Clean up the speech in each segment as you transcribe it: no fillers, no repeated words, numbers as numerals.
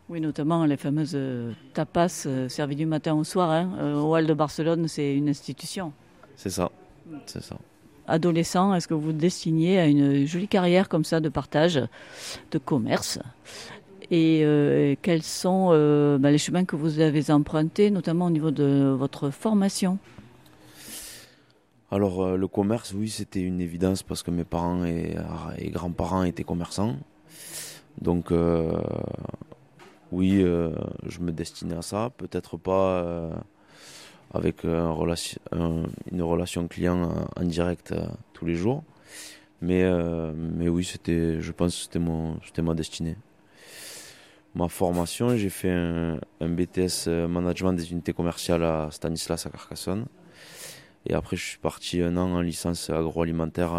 Oui, notamment les fameuses tapas servies du matin au soir. Au Hall de Barcelone, c'est une institution. C'est ça, c'est ça. Adolescent, est-ce que vous vous destiniez à une jolie carrière comme ça de partage, de commerce? Et quels sont les chemins que vous avez empruntés, notamment au niveau de votre formation? Alors le commerce, oui, c'était une évidence parce que mes parents et grands-parents étaient commerçants. Donc oui, je me destinais à ça. Peut-être pas avec une relation client en direct tous les jours. Mais oui, je pense que c'était ma destinée. Ma formation, j'ai fait un BTS Management des unités commerciales à Stanislas à Carcassonne. Et après, je suis parti 1 an en licence agroalimentaire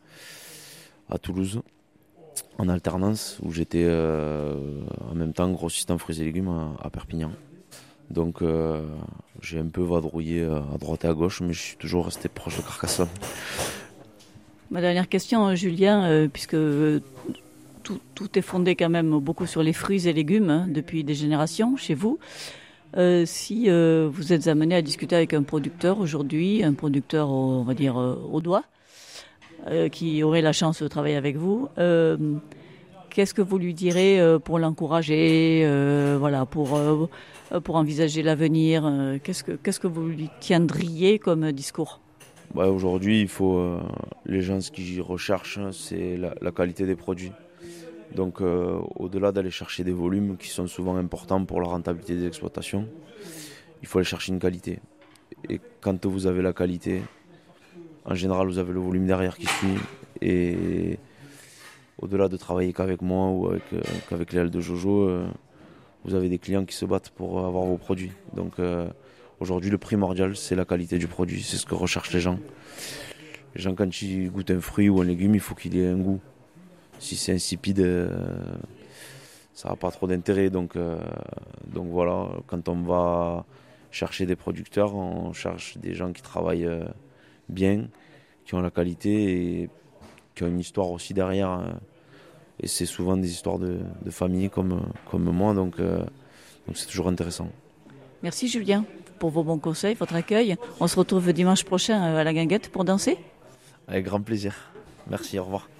à Toulouse, en alternance, où j'étais en même temps grossiste en fruits et légumes à Perpignan. Donc j'ai un peu vadrouillé à droite et à gauche, mais je suis toujours resté proche de Carcassonne. Ma dernière question, Julien, puisque tout est fondé quand même beaucoup sur les fruits et légumes depuis des générations chez vous. Si vous êtes amené à discuter avec un producteur aujourd'hui, un producteur, on va dire, au doigt, qui aurait la chance de travailler avec vous, qu'est-ce que vous lui direz pour l'encourager, voilà, pour envisager l'avenir, qu'est-ce que vous lui tiendriez comme discours? Aujourd'hui, les gens ce qu'ils recherchent, c'est la qualité des produits. Donc au-delà d'aller chercher des volumes qui sont souvent importants pour la rentabilité des exploitations, il faut aller chercher une qualité. Et quand vous avez la qualité, en général vous avez le volume derrière qui suit. Et au-delà de travailler qu'avec moi ou qu'avec les halles de Jojo, vous avez des clients qui se battent pour avoir vos produits. Donc aujourd'hui le primordial c'est la qualité du produit, c'est ce que recherchent les gens. Les gens quand ils goûtent un fruit ou un légume, il faut qu'il ait un goût. Si c'est insipide, ça n'a pas trop d'intérêt. Donc voilà, quand on va chercher des producteurs, on cherche des gens qui travaillent bien, qui ont la qualité et qui ont une histoire aussi derrière. Et c'est souvent des histoires de famille comme moi, donc c'est toujours intéressant. Merci Julien pour vos bons conseils, votre accueil. On se retrouve dimanche prochain à la Guinguette pour danser. Avec grand plaisir. Merci, au revoir.